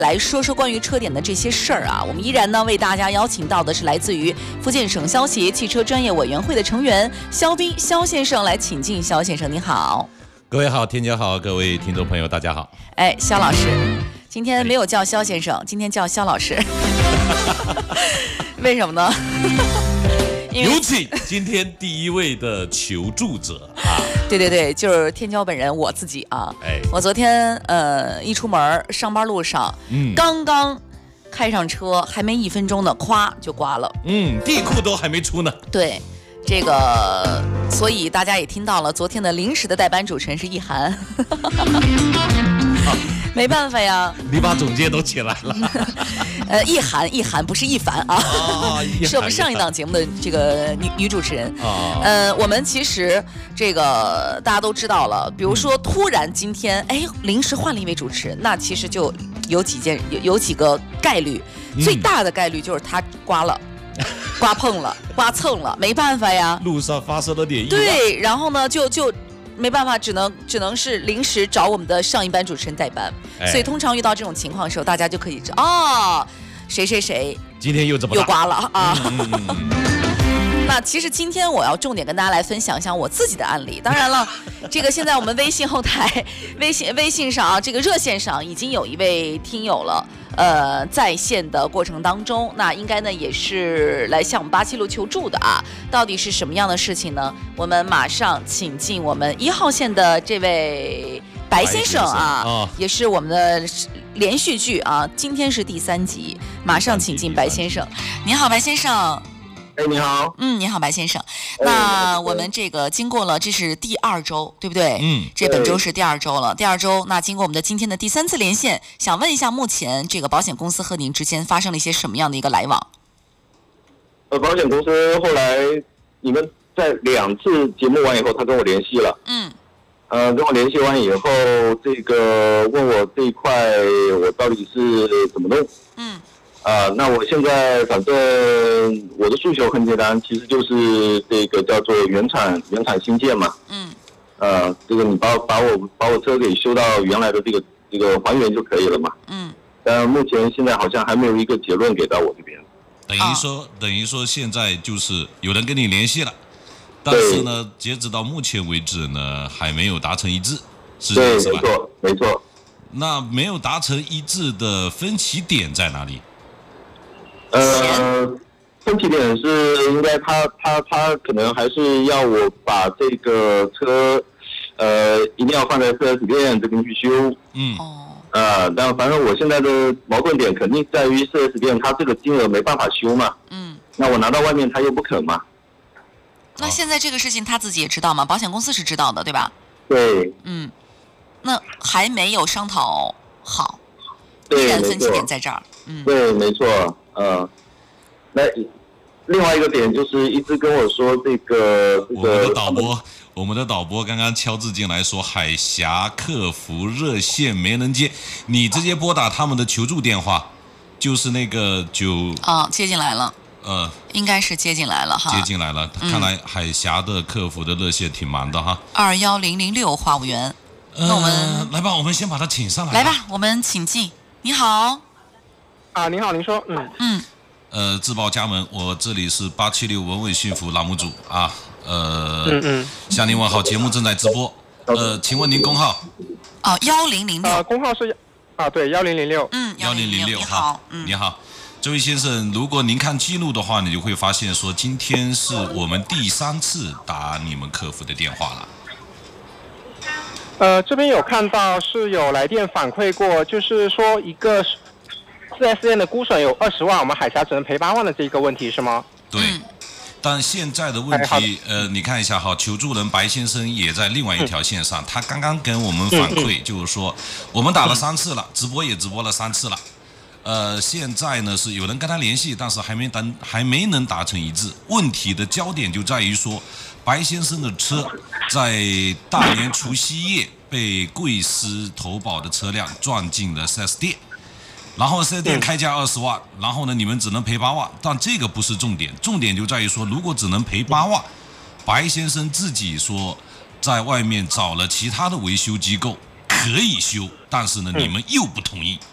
来说说关于车典的这些事儿啊，我们依然呢为大家邀请到的是来自于福建省消协汽车专业委员会的成员肖斌肖先生，来请进。肖先生您好。 各位好，天姐好，各位听众朋友大家好。 哎，肖老师，今天没有叫肖先生，今天叫肖老师。为什么呢？ 有请今天第一位的求助者啊！ 对，就是天骄本人我自己啊。我昨天一出门上班路上，刚刚开上车，还没1分钟呢，咵就刮了。 地库都还没出呢。 对，这个，所以大家也听到了，昨天的临时的代班主持人是易涵。没办法呀， 你把总监都请来了。 易涵不是易凡啊，是我们上一档节目的这个女主持人。我们其实这个大家都知道了，比如说突然今天临时换了一位主持人，那其实就有几个概率，最大的概率就是他刮了。刮碰了，刮蹭了，没办法呀。 路上发生了点意外。对， 然后呢，就没办法，只能是临时找我们的上一班主持人代班。所以通常遇到这种情况的时候，大家就可以知道谁今天又怎么又刮了啊。那其实今天我要重点跟大家来分享一下我自己的案例。当然了，这个现在我们微信后台、微信上啊，这个热线上已经有一位听友了。在线的过程当中，那应该呢也是来向我们87路求助的啊。到底是什么样的事情呢？我们马上请进我们1号线的这位白先生啊，也是我们的连续剧啊，今天是第3集，马上请进白先生。您好，白先生。 你好。 你好，白先生。那我们这个经过了，这是第2周，对不对？这本周是第2周了。第2周，那经过我们的今天的第3次连线，想问一下，目前这个保险公司和您之间发生了一些什么样的一个来往？ 保险公司后来你们在2次节目完以后，他跟我联系了。跟我联系完以后，这个问我这一块我到底是怎么弄？那我现在反正我的诉求很简单，其实就是这个叫做原厂新建嘛。这个你把我车给修到原来的这个还原就可以了嘛。但目前现在好像还没有一个结论给到我这边。 等于说现在就是有人跟你联系了，但是呢，截止到目前为止呢，还没有达成一致，是这样是吧？ 没错。 那没有达成一致的分歧点在哪里？ 分歧点是应该他可能还是要我把这个车一定要放在 4S 店这边去修。但反正我现在的矛盾点肯定在于 4S 店他这个金额没办法修嘛。那我拿到外面他又不肯嘛。 那现在这个事情他自己也知道吗？保险公司是知道的，对吧？ 对。 那还没有商讨好， 依然分歧点在这儿。 对，没错。那另外一个点就是一直跟我说这个我们的导播刚刚敲字进来说海峡客服热线没人接，你直接拨打他们的求助电话，就是那个接进来了。应该是接进来了哈。 接进来了，看来海峡的客服的热线挺忙的哈。 21006话务员。那我们来吧，我们先把他请上来。 来吧，我们请进。你好。 您好，您说。 自报家门，我这里是876文卫幸福栏目组啊。向您问好，节目正在直播。请问您工号 ？1006。 工号是对1006。 1006。 你好。 你好，这位先生，如果您看记录的话，你就会发现说，今天是我们第3次打你们客服的电话了。这边有看到是有来电反馈过，就是说一个4S 店的估损有20万，我们海峡只能赔8万的这个问题是吗？ 对。但现在的问题，你看一下哈，求助人白先生也在另外一条线上，他刚刚跟我们反馈，就是说我们打了3次了，直播也直播了3次了，现在呢是有人跟他联系，但是还没能达成一致。问题的焦点就在于说，白先生的车在大年除夕夜被贵司投保的车辆撞进了 4S 店。然后4S店开价20万，然后呢，你们只能赔8万，但这个不是重点，重点就在于说，如果只能赔8万，白先生自己说在外面找了其他的维修机构可以修，但是呢，你们又不同意，